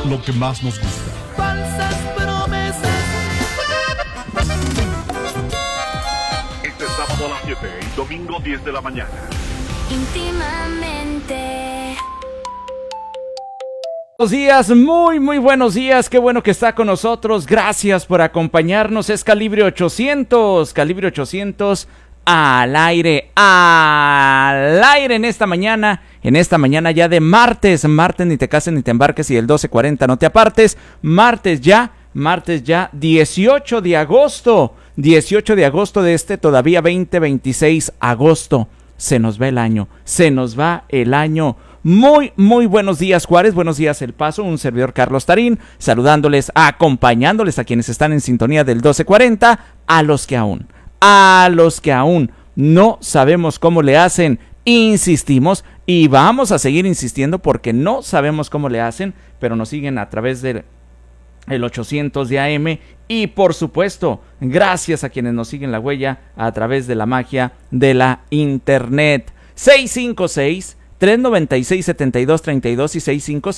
lo que más nos gusta. Falsas promesas. Este sábado a las 7 y domingo 10 de la mañana. Íntimamente. Buenos días, muy buenos días, qué bueno que está con nosotros, gracias por acompañarnos, es Calibre 800 al aire en esta mañana ya de martes ni te cases ni te embarques y el 12:40 no te apartes, martes ya 18 de agosto de este todavía 20-26 agosto, se nos va el año. Muy buenos días, Juárez, buenos días, El Paso, un servidor Carlos Tarín, saludándoles, acompañándoles a quienes están en sintonía del 12:40, a los que aún no sabemos cómo le hacen, insistimos y vamos a seguir insistiendo porque no sabemos cómo le hacen, pero nos siguen a través del 800 de AM y por supuesto, gracias a quienes nos siguen la huella a través de la magia de la internet. 656-396-7232 y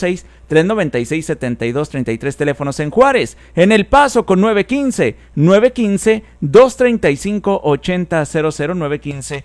656-396-7233 teléfonos en Juárez, en El Paso con 915-235-8000,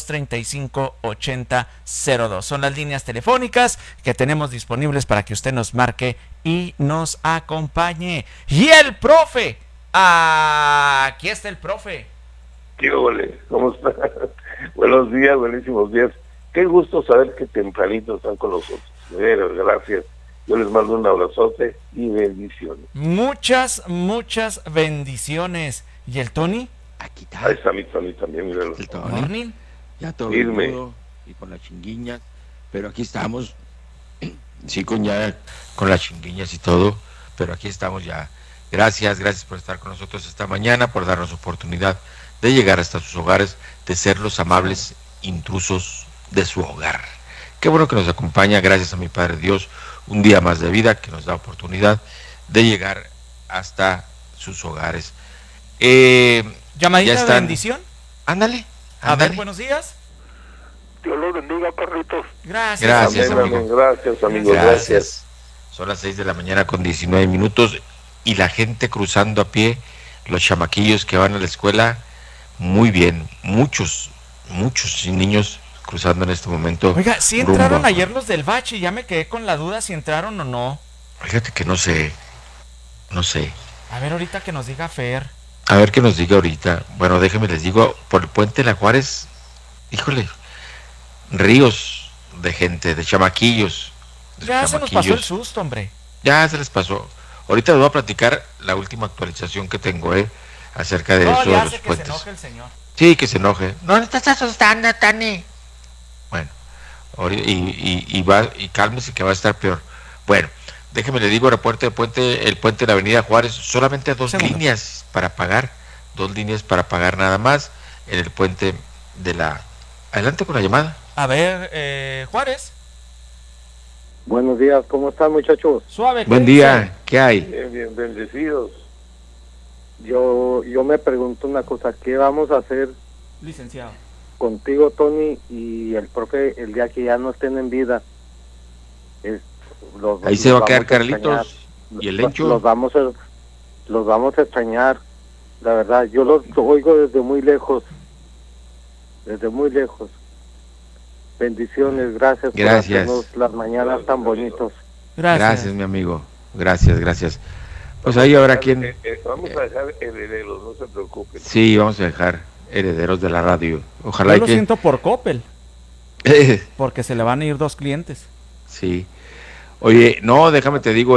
915-235-8002. Son las líneas telefónicas que tenemos disponibles para que usted nos marque y nos acompañe. Y el profe, aquí está el profe. ¿Qué ole? ¿Cómo está? Buenos días, buenísimos días. Qué gusto saber que tempranito están con nosotros. Gracias. Yo les mando un abrazote y bendiciones. Muchas bendiciones. ¿Y el Tony? Aquí está. Ahí está mi Tony también, míralo. El Tony. Morning. Ya todo Firme. mudo y con las chinguiñas. Pero aquí estamos. Sí, con las chinguiñas y todo. Pero aquí estamos ya. Gracias por estar con nosotros esta mañana, por darnos oportunidad de llegar hasta sus hogares, de ser los amables intrusos de su hogar. Qué bueno que nos acompaña, gracias a mi Padre Dios, un día más de vida que nos da oportunidad de llegar hasta sus hogares. ¿Llamadita de bendición? Ándale. A ver, buenos días. Dios los bendiga, Carlitos. Gracias, amigo. Gracias, amigos. Gracias. Son las 6 de la mañana con 19 minutos y la gente cruzando a pie, los chamaquillos que van a la escuela, muy bien, muchos niños cruzando en este momento. Oiga, ¿sí entraron ayer los del bache? Ya me quedé con la duda si entraron o no. Fíjate que no sé. A ver, ahorita que nos diga Fer. A ver qué nos diga ahorita. Bueno, déjenme les digo, por el puente de la Juárez, híjole, ríos de gente, de chamaquillos. Ya se nos pasó el susto, hombre. Ya se les pasó. Ahorita les voy a platicar la última actualización que tengo, acerca de eso de los puentes. Que se enoje el señor. Sí, que se enoje. No le estás asustando, Tani. Bueno, y cálmese que va a estar peor. Bueno, déjeme le digo, el puente de la Avenida Juárez, solamente dos líneas para pagar nada más en el puente de la... Adelante con la llamada. A ver, Juárez. Buenos días, ¿cómo están, muchachos? Suave. Buen día, ¿qué hay? Bien, bendecidos. Yo me pregunto una cosa, ¿qué vamos a hacer, licenciado, contigo, Tony, y el profe el día que ya no estén en vida? Ahí se va a quedar Carlitos y el Lencho. Los vamos a extrañar, la verdad. Yo los oigo desde muy lejos. Bendiciones, gracias. Por hacernos las mañanas tan bonitos. Gracias, mi amigo. Gracias. Pues ahí habrá quien... Vamos a dejar herederos, no se preocupen. Sí, vamos a dejar herederos de la radio. Ojalá. Yo lo siento por Coppel. Porque se le van a ir 2 clientes. Sí. Oye, no, déjame te digo,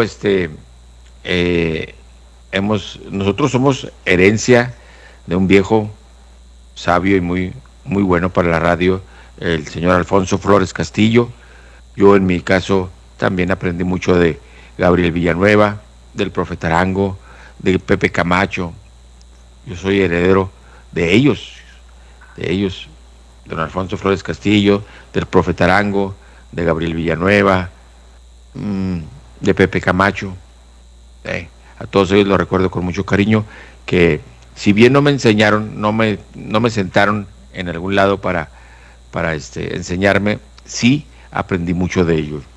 nosotros somos herencia de un viejo sabio y muy bueno para la radio, el señor Alfonso Flores Castillo. Yo en mi caso también aprendí mucho de Gabriel Villanueva, del profe Tarango, de Pepe Camacho. Yo soy heredero de ellos, don Alfonso Flores Castillo, del profe Tarango, de Gabriel Villanueva, de Pepe Camacho. A todos ellos los recuerdo con mucho cariño, que si bien no me enseñaron, no me sentaron en algún lado para enseñarme, sí aprendí mucho de ellos.